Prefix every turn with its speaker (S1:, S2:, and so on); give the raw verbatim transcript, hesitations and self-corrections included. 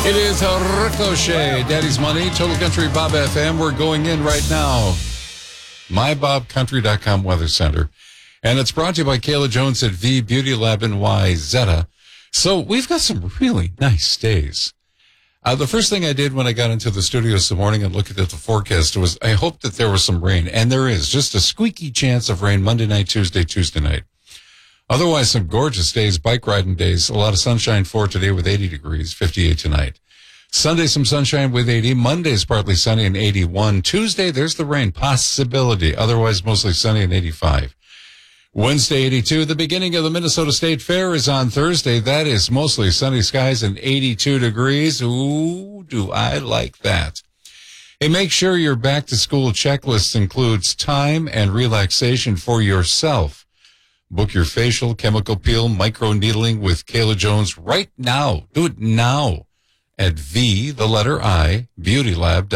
S1: It is a Ricochet, Daddy's Money, Total Country Bob F M. We're going in right now. my bob country dot com Weather Center. And it's brought to you by Kayla Jones at V Beauty Lab in Wyzetta. So we've got some really nice days. Uh, the first thing I did when I got into the studio this morning and looked at the forecast was I hoped that there was some rain. And there is just a squeaky chance of rain Monday night, Tuesday, Tuesday night. Otherwise, some gorgeous days, bike riding days, a lot of sunshine for today with eighty degrees, fifty-eight tonight. Sunday, some sunshine with eighty. Monday's partly sunny and eighty-one. Tuesday, there's the rain possibility. Otherwise, mostly sunny and eighty-five. Wednesday, eighty-two. The beginning of the Minnesota State Fair is on Thursday. That is mostly sunny skies and eighty-two degrees. Ooh, do I like that. Hey, make sure your back-to-school checklist includes time and relaxation for yourself. Book your facial, chemical peel, micro-needling with Kayla Jones right now. Do it now at V, the letter I, beauty lab dot com.